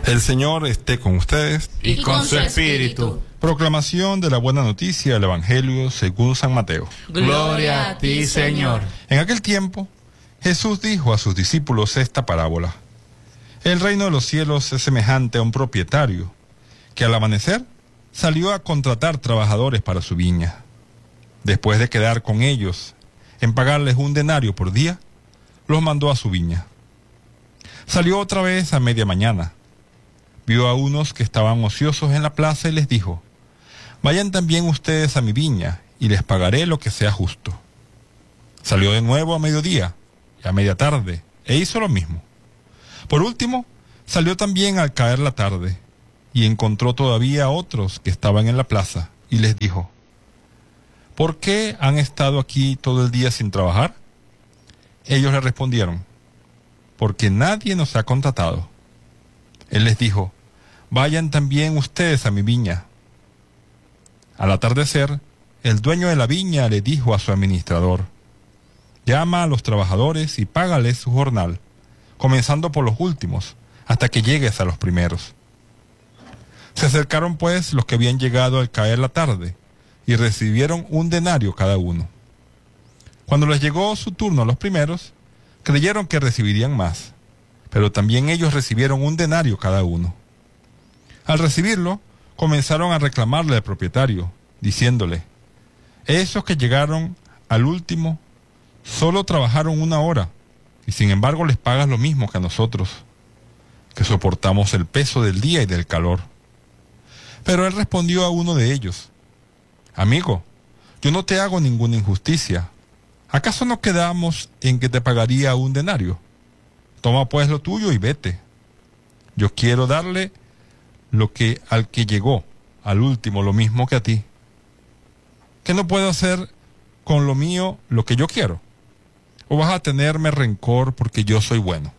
El Señor esté con ustedes y con su espíritu. Proclamación de la buena noticia del Evangelio según San Mateo. Gloria a ti, Señor. En aquel tiempo, Jesús dijo a sus discípulos esta parábola. El reino de los cielos es semejante a un propietario que al amanecer salió a contratar trabajadores para su viña. Después de quedar con ellos en pagarles 1 denario por día, los mandó a su viña. Salió otra vez a media mañana. Vio a unos que estaban ociosos en la plaza y les dijo: vayan también ustedes a mi viña y les pagaré lo que sea justo. Salió de nuevo a mediodía y a media tarde e hizo lo mismo. Por último, salió también al caer la tarde y encontró todavía otros que estaban en la plaza y les dijo: ¿por qué han estado aquí todo el día sin trabajar? Ellos le respondieron: porque nadie nos ha contratado. Él les dijo: vayan también ustedes a mi viña. Al atardecer, el dueño de la viña le dijo a su administrador: llama a los trabajadores y págales su jornal, comenzando por los últimos, hasta que llegues a los primeros. Se acercaron pues los que habían llegado al caer la tarde, y recibieron 1 denario cada uno. Cuando les llegó su turno a los primeros, creyeron que recibirían más, pero también ellos recibieron 1 denario cada uno. Al recibirlo, comenzaron a reclamarle al propietario, diciéndole: esos que llegaron al último solo trabajaron 1 hora, y sin embargo les pagas lo mismo que a nosotros, que soportamos el peso del día y del calor. Pero él respondió a uno de ellos: amigo, yo no te hago ninguna injusticia. ¿Acaso no quedamos en que te pagaría 1 denario? Toma pues lo tuyo y vete. Yo quiero darle lo que al que llegó al último lo mismo que a ti. ¿Qué no puedo hacer con lo mío lo que yo quiero? ¿O vas a tenerme rencor porque yo soy bueno?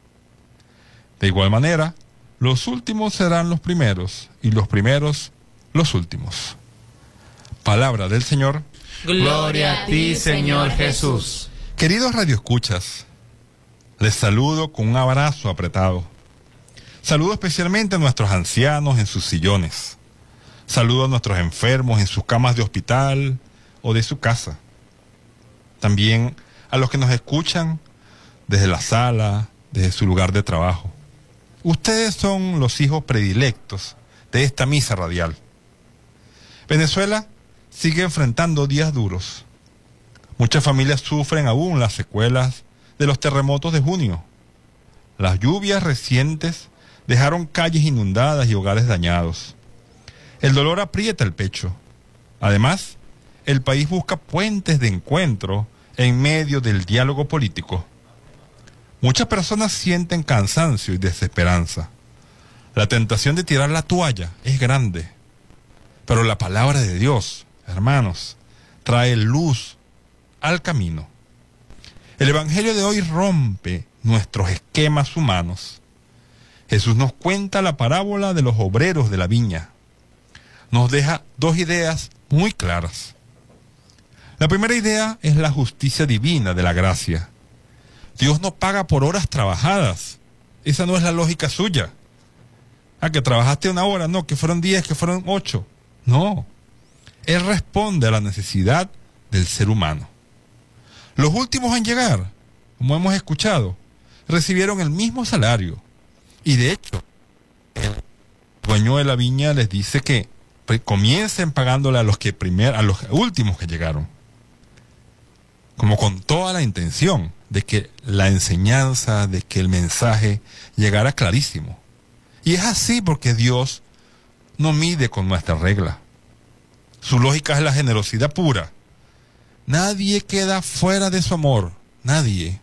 De igual manera, los últimos serán los primeros y los primeros los últimos. Palabra del Señor. Gloria a ti, Señor Jesús. Queridos radioescuchas, les saludo con un abrazo apretado. Saludo especialmente a nuestros ancianos en sus sillones. Saludo a nuestros enfermos en sus camas de hospital o de su casa. También a los que nos escuchan desde la sala, desde su lugar de trabajo. Ustedes son los hijos predilectos de esta misa radial. Venezuela sigue enfrentando días duros. Muchas familias sufren aún las secuelas de los terremotos de junio. Las lluvias recientes dejaron calles inundadas y hogares dañados. El dolor aprieta el pecho. Además, el país busca puentes de encuentro en medio del diálogo político. Muchas personas sienten cansancio y desesperanza. La tentación de tirar la toalla es grande. Pero la palabra de Dios, hermanos, trae luz al camino. El Evangelio de hoy rompe nuestros esquemas humanos. Jesús nos cuenta la parábola de los obreros de la viña. Nos deja 2 ideas muy claras. La primera idea es la justicia divina de la gracia. Dios no paga por horas trabajadas. Esa no es la lógica suya. Que trabajaste 1 hora, no, que fueron 10, que fueron 8. No. Él responde a la necesidad del ser humano. Los últimos en llegar, como hemos escuchado, recibieron el mismo salario. Y de hecho, el dueño de la viña les dice que comiencen pagándole a los últimos que llegaron. Como con toda la intención de que la enseñanza, de que el mensaje llegara clarísimo. Y es así porque Dios no mide con nuestra regla. Su lógica es la generosidad pura. Nadie queda fuera de su amor. Nadie.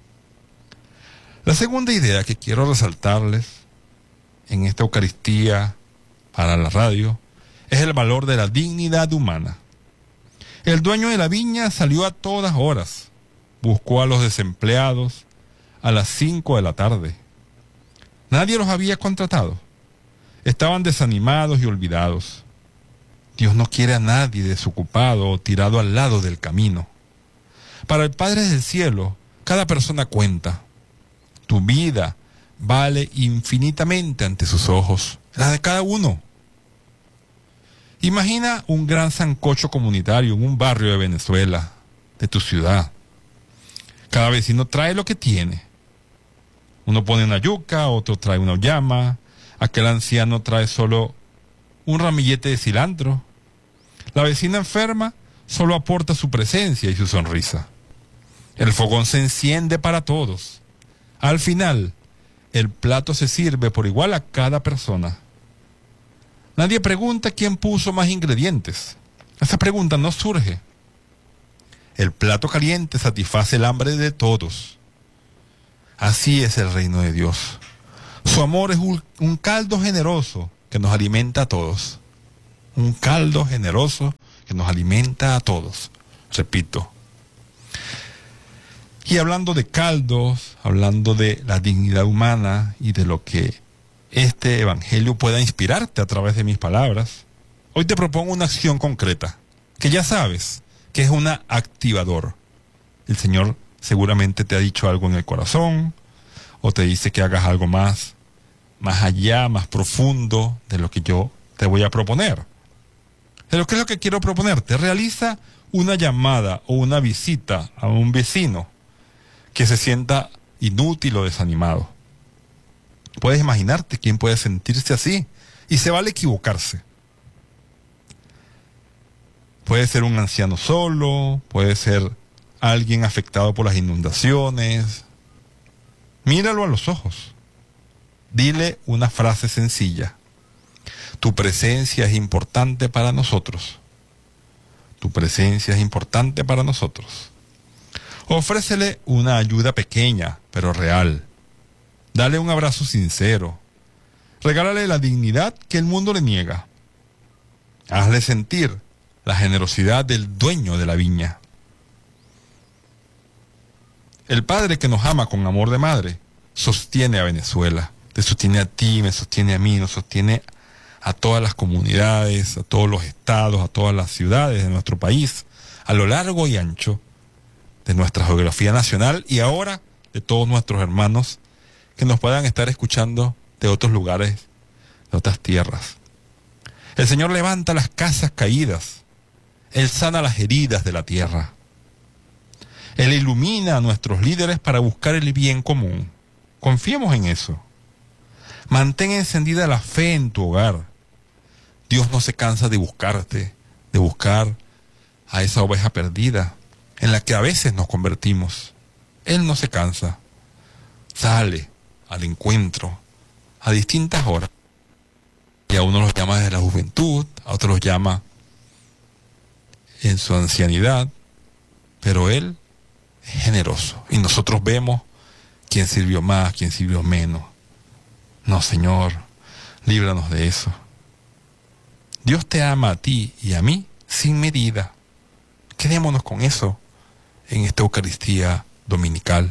La segunda idea que quiero resaltarles en esta Eucaristía para la radio es el valor de la dignidad humana. El dueño de la viña salió a todas horas. Buscó a los desempleados a las 5 de la tarde. Nadie los había contratado. Estaban desanimados y olvidados. Dios no quiere a nadie desocupado o tirado al lado del camino. Para el Padre del Cielo, cada persona cuenta. Tu vida vale infinitamente ante sus ojos, la de cada uno. Imagina un gran sancocho comunitario en un barrio de Venezuela, de tu ciudad. Cada vecino trae lo que tiene. Uno pone una yuca, otro trae una llama, aquel anciano trae solo un ramillete de cilantro. La vecina enferma solo aporta su presencia y su sonrisa. El fogón se enciende para todos. Al final, el plato se sirve por igual a cada persona. Nadie pregunta quién puso más ingredientes. Esa pregunta no surge. El plato caliente satisface el hambre de todos. Así es el reino de Dios. Su amor es un caldo generoso que nos alimenta a todos. Un caldo generoso que nos alimenta a todos. Repito. Y hablando de caldos, hablando de la dignidad humana y de lo que este evangelio pueda inspirarte a través de mis palabras, hoy te propongo una acción concreta, que ya sabes que es un activador. El Señor seguramente te ha dicho algo en el corazón, o te dice que hagas algo más allá, más profundo de lo que yo te voy a proponer. Pero ¿qué es lo que quiero proponerte? Realiza una llamada o una visita a un vecino que se sienta inútil o desanimado. Puedes imaginarte quién puede sentirse así, y se vale equivocarse. Puede ser un anciano solo, puede ser alguien afectado por las inundaciones. Míralo a los ojos. Dile una frase sencilla. Tu presencia es importante para nosotros. Tu presencia es importante para nosotros. Ofrécele una ayuda pequeña, pero real. Dale un abrazo sincero. Regálale la dignidad que el mundo le niega. Hazle sentir la generosidad del dueño de la viña. El Padre que nos ama con amor de madre sostiene a Venezuela. Te sostiene a ti, me sostiene a mí, nos sostiene a todas las comunidades, a todos los estados, a todas las ciudades de nuestro país, a lo largo y ancho de nuestra geografía nacional y ahora de todos nuestros hermanos que nos puedan estar escuchando de otros lugares, de otras tierras. El Señor levanta las casas caídas. Él sana las heridas de la tierra. Él ilumina a nuestros líderes para buscar el bien común. Confiemos en eso. Mantén encendida la fe en tu hogar. Dios no se cansa de buscarte, de buscar a esa oveja perdida en la que a veces nos convertimos. Él no se cansa. Sale al encuentro a distintas horas. Y a uno los llama desde la juventud, a otros los llama en su ancianidad, pero Él es generoso. Y nosotros vemos quién sirvió más, quién sirvió menos. No, Señor, líbranos de eso. Dios te ama a ti y a mí sin medida. Quedémonos con eso en esta Eucaristía dominical.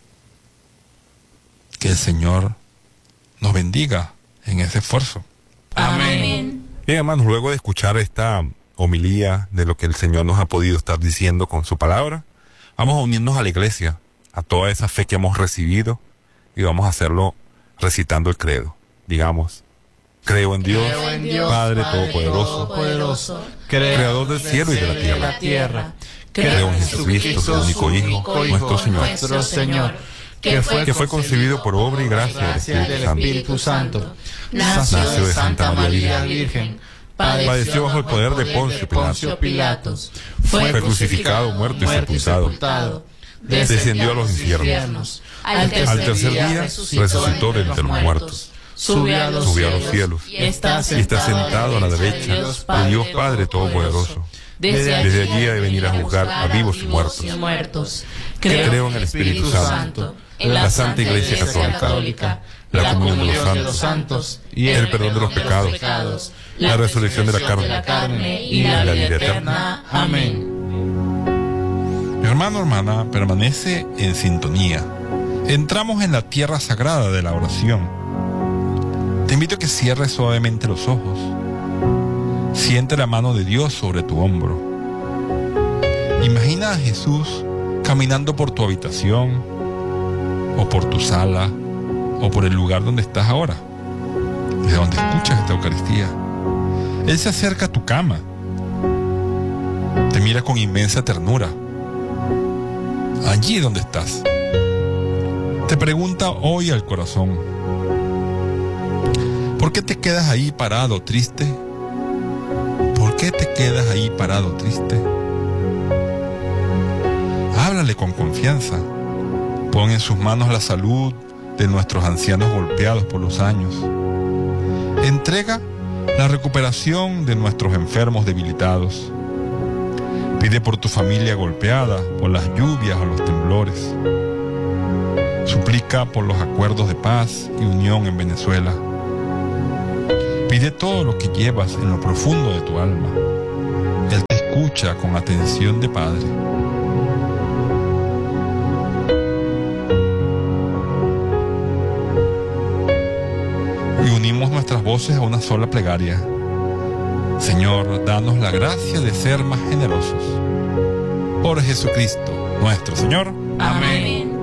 Que el Señor nos bendiga en ese esfuerzo. Amén. Bien, hermanos, luego de escuchar esta homilía de lo que el Señor nos ha podido estar diciendo con su palabra, vamos a unirnos a la iglesia, a toda esa fe que hemos recibido, y vamos a hacerlo recitando el credo. Digamos: creo en Dios, Padre Todopoderoso, Creador del cielo y de la tierra. Creo en Jesucristo, su único Hijo, nuestro Señor, que fue concebido por obra y gracia del Espíritu Santo. Nació de Santa María Virgen, padeció bajo el poder de Poncio Pilatos, fue crucificado, muerto y sepultado, descendió a los infiernos, al tercer día resucitó de entre los muertos, subió a los cielos y está sentado a la derecha de Dios Padre Todopoderoso. Desde allí ha de venir a juzgar a vivos y muertos. Creo en el Espíritu Santo, en la Santa Iglesia Católica, la comunión de los santos, y el perdón de los pecados, la resurrección de la carne y la vida eterna. Amén. Mi hermano, hermana, permanece en sintonía. Entramos en la tierra sagrada de la oración. Te invito a que cierres suavemente los ojos. Siente la mano de Dios sobre tu hombro. Imagina a Jesús caminando por tu habitación o por tu sala o por el lugar donde estás ahora, desde donde escuchas esta Eucaristía. Él se acerca a tu cama, te mira con inmensa ternura, allí donde estás. Te pregunta hoy al corazón: ¿por qué te quedas ahí parado triste? ¿Por qué te quedas ahí parado triste? Háblale con confianza. Pon en sus manos la salud de nuestros ancianos golpeados por los años. Entrega la recuperación de nuestros enfermos debilitados. Pide por tu familia golpeada por las lluvias o los temblores. Suplica por los acuerdos de paz y unión en Venezuela. Pide todo lo que llevas en lo profundo de tu alma. Él te escucha con atención de padre. Y unimos nuestras voces a una sola plegaria. Señor, danos la gracia de ser más generosos. Por Jesucristo, nuestro Señor. Amén.